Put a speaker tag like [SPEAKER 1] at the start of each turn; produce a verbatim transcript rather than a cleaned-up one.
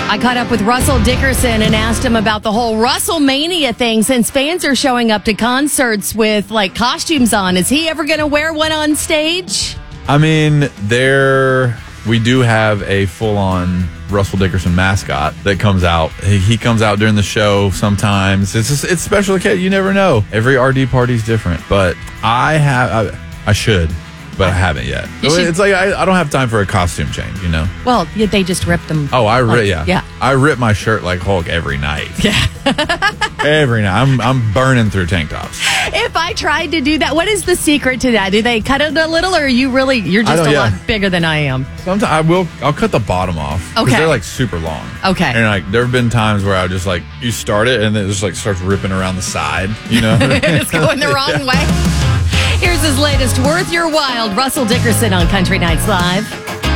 [SPEAKER 1] I caught up with Russell Dickerson and asked him about the whole Russellmania thing since fans are showing up to concerts with like costumes on. Is he ever going to wear one on stage?
[SPEAKER 2] I mean, there we do have a full-on Russell Dickerson mascot that comes out. He, he comes out during the show sometimes. It's just, it's special occasion. You never know. Every R D party is different. But I have, I, I should, but I haven't yet. It's like I, I don't have time for a costume change, you know?
[SPEAKER 1] Well, yeah, they just ripped them.
[SPEAKER 2] Oh, I rip, yeah.
[SPEAKER 1] Yeah.
[SPEAKER 2] I rip my shirt like Hulk every night.
[SPEAKER 1] Yeah.
[SPEAKER 2] Every night. I'm I'm burning through tank tops.
[SPEAKER 1] If I tried to do that, what is the secret to that? Do they cut it a little, or are you really, you're just a
[SPEAKER 2] yeah.
[SPEAKER 1] lot bigger than I am?
[SPEAKER 2] Sometimes I will, I'll cut the bottom off. Because
[SPEAKER 1] Okay.
[SPEAKER 2] they're like super long.
[SPEAKER 1] Okay.
[SPEAKER 2] And like, there have been times where I just like, you start it and then it just like starts ripping around the side, you know?
[SPEAKER 1] It's going the wrong
[SPEAKER 2] Yeah.
[SPEAKER 1] way. Here's his latest Worth Your While, Russell Dickerson on Country Nights Live.